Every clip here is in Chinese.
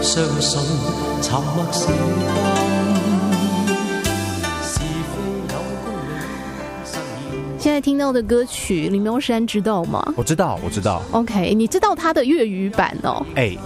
相信沉默是现在听到的歌曲林妙山知道吗？ 我知道 OK， 你知道他的粤语版哦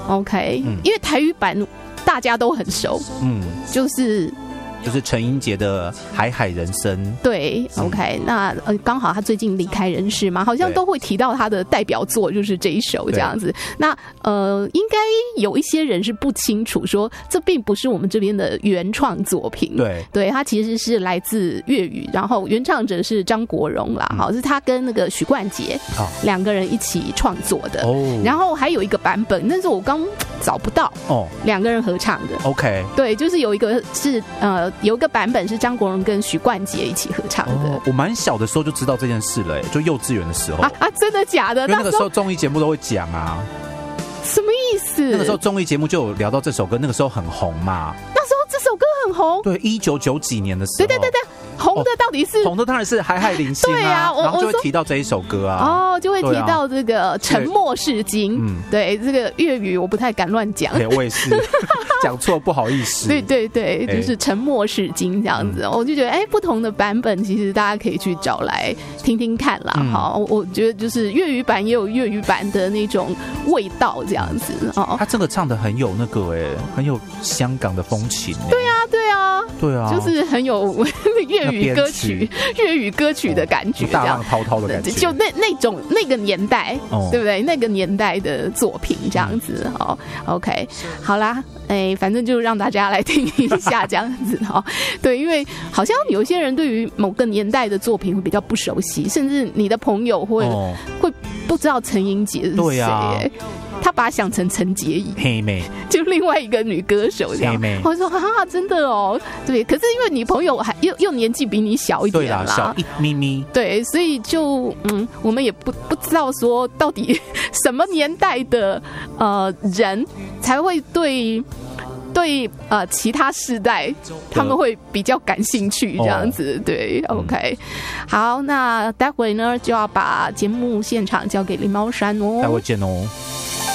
OK，因为台语版大家都很熟，就是陈英杰的《海海人生》。 对 OK， 那刚好他最近离开人世嘛，好像都会提到他的代表作就是这一首这样子。那应该有一些人是不清楚说这并不是我们这边的原创作品，对，他其实是来自粤语，然后原唱者是张国荣啦，好，是他跟那个许冠杰两个人一起创作的。然后还有一个版本，但是我刚找不到两个人合唱的。 OK， 对，就是有一个是有一个版本是张国荣跟许冠杰一起合唱的。 我蛮小的时候就知道这件事了，就幼稚园的时候真的假的？ 因为那个时候综艺节目都会讲啊。 什么意思？ 那个时候综艺节目就有聊到这首歌，那个时候很红嘛。 那时候这首歌很红。 对，1990几年的时候。 对，红的到底是红的当然是海海零星对啊， 然后就会提到这一首歌啊。 就会提到这个沉默是金。对，这个粤语我不太敢乱讲。 我也是讲错不好意思。 对，就是沉默是金这样子。我就觉得不同的版本其实大家可以去找来听听看啦。好，我觉得就是粤语版也有粤语版的那种味道这样子。 他这个唱的很有那个很有香港的风情。 对啊，就是很有粤语歌曲的感觉， 大浪滔滔的感觉， 就那个年代，对不对？那个年代的作品这样子。OK， 好啦，反正就让大家来听一下这样子。对，因为好像有些人对于某个年代的作品会比较不熟悉，甚至你的朋友会不知道陈英杰是谁。他把他想成陈洁仪， 黑妹， 就另外一个女歌手这样。我说真的哦，对。可是因为你朋友还又年纪比你小一点啦， 小一咪咪， 对，所以就我们也不知道说到底什么年代的人才会对其他世代他们会比较感兴趣这样子。对 OK， 好，那待会呢就要把节目现场交给林猫山哦， 待会见哦。